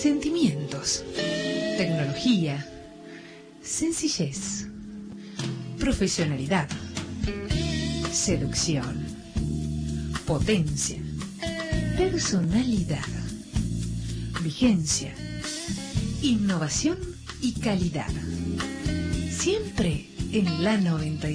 Sentimientos, tecnología, sencillez, profesionalidad, seducción, potencia, personalidad, vigencia, innovación y calidad. Siempre en la 96.